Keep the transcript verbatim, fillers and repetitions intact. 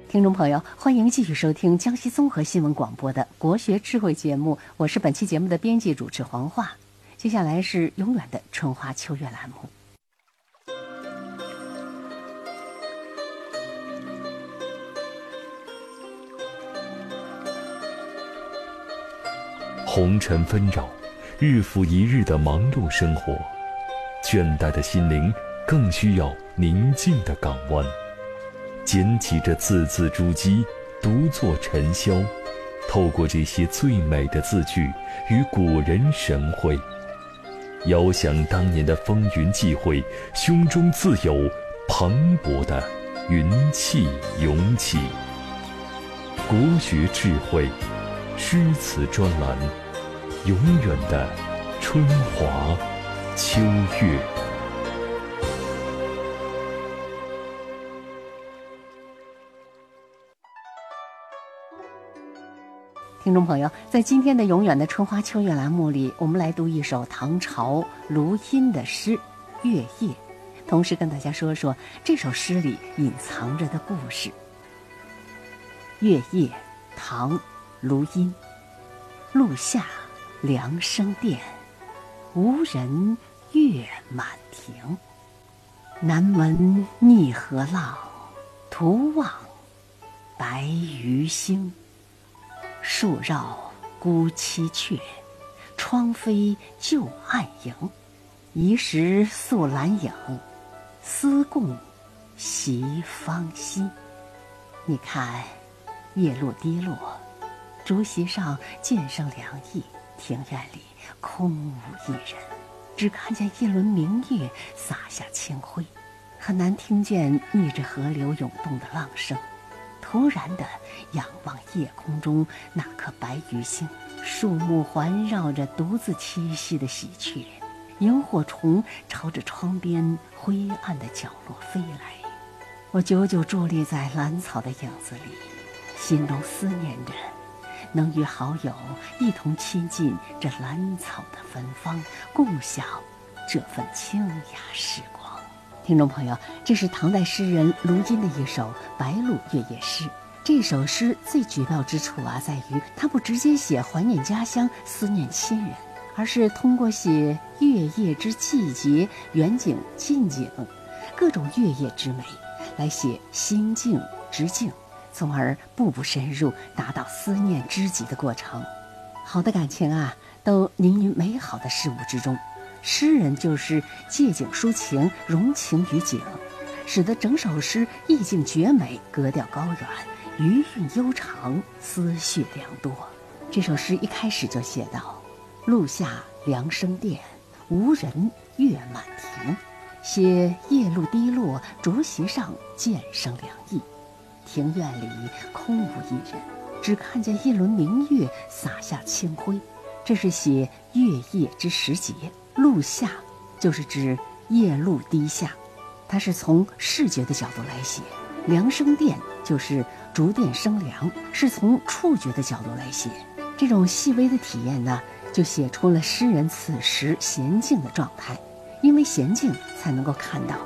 听众朋友，欢迎继续收听江西综合新闻广播的国学智慧节目，我是本期节目的编辑主持黄华。接下来是永远的春花秋月栏目。 红尘纷扰，日复一日的忙碌生活，倦怠的心灵更需要宁静的港湾。捡起这字字珠玑，独坐尘嚣，透过这些最美的字句，与古人神会，遥想当年的风云际会，胸中自有磅礴的云气涌起。国学智慧诗词专栏，永远的春华秋月。 听众朋友，在今天的永远的春花秋月栏目里，我们来读一首唐朝卢荫的诗《月夜》，同时跟大家说说这首诗里隐藏着的故事。月夜，唐，卢荫。路下凉生殿，无人月满庭。南闻逆河浪，徒望白鱼星。树绕孤栖却，窗飞旧暗萤。移时宿兰影，思共习芳心。你看夜露滴落，竹席上渐生凉意，庭院里空无一人，只看见一轮明月洒下清辉，很难听见逆着河流涌动的浪声。突然的仰望夜空中那颗白鱼星，树木环绕着独自栖息的喜鹊，萤火虫朝着窗边灰暗的角落飞来。我久久伫立在兰草的影子里，心中思念着能与好友一同亲近这兰草的芬芳，共享这份清雅时光。听众朋友，这是唐代诗人卢荫的一首白鹭月夜诗。这首诗最绝妙之处啊，在于它不直接写怀念家乡、思念亲人，而是通过写月夜之季节、远景、近景，各种月夜之美，来写心境之境，从而步步深入，达到思念知己的过程。好的感情啊，都凝于美好的事物之中。诗人就是借景抒情，融情于景，使得整首诗意境绝美，格调高远，余韵悠长，思绪良多。这首诗一开始就写道：路下凉生殿，无人月满庭。写夜露滴落，竹席上渐生凉意，庭院里空无一人，只看见一轮明月洒下清辉。这是写月夜之时节。路下就是指夜露滴下，它是从视觉的角度来写；凉生殿就是竹殿生凉，是从触觉的角度来写。这种细微的体验呢，就写出了诗人此时娴静的状态，因为娴静才能够看到